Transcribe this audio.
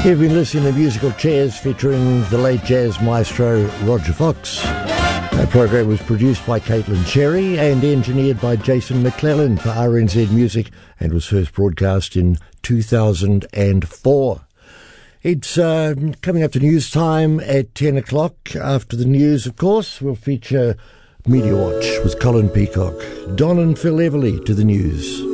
You've been listening to Musical Chairs featuring the late jazz maestro Roger Fox. Our program was produced by Caitlin Cherry and engineered by Jason McClellan for RNZ Music and was first broadcast in 2004. It's coming up to news time at 10 o'clock. After the news, of course, we'll feature Media Watch with Colin Peacock. Don and Phil Everly to the news.